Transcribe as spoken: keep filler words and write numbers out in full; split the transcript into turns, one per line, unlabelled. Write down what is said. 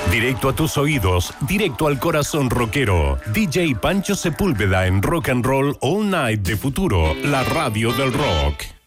Directo a tus oídos, directo al corazón rockero. D J Pancho Sepúlveda en Rock and Roll All Night de Futuro, la radio del rock.